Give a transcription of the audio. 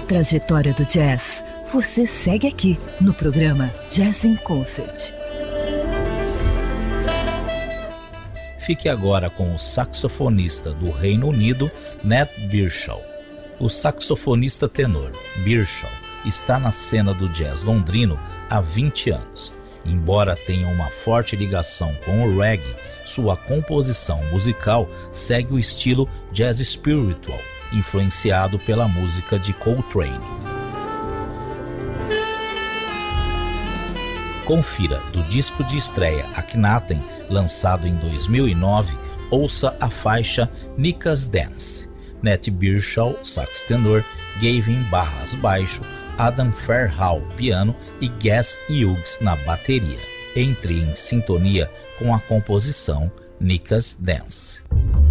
trajetória do jazz, você segue aqui no programa Jazz in Concert. Fique agora com o saxofonista do Reino Unido, Nat Birchall. O saxofonista tenor Birchall está na cena do jazz londrino há 20 anos. Embora tenha uma forte ligação com o reggae, sua composição musical segue o estilo jazz spiritual, influenciado pela música de Coltrane. Confira do disco de estreia Akhenaten, lançado em 2009, ouça a faixa Nika's Dance. Nat Birchall, sax tenor, Gavin Barras baixo, Adam Fairhall piano e Gas Hughes na bateria. Entre em sintonia com a composição Nika's Dance.